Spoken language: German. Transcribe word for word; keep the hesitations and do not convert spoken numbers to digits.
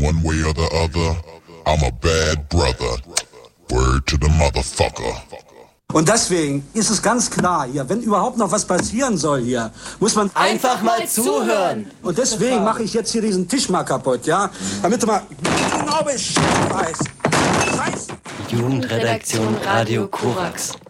one way or the other, I'm a bad brother. Word to the motherfucker. Und deswegen ist es ganz klar hier, wenn überhaupt noch was passieren soll hier, muss man einfach mal zuhören. Und deswegen mache ich jetzt hier diesen Tisch mal kaputt, ja? Damit du mal genau Bescheid weißt. Scheiße. Jugendredaktion Radio Korax.